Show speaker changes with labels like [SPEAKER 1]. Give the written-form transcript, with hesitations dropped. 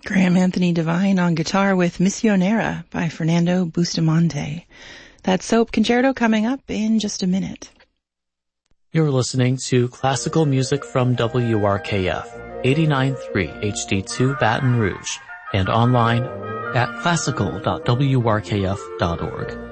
[SPEAKER 1] Graham Anthony Devine on guitar with Misionera by Fernando Bustamante. That Soap Concerto coming up in just a minute.
[SPEAKER 2] You're listening to classical music from WRKF, 89.3 HD2 Baton Rouge, and online at classical.wrkf.org.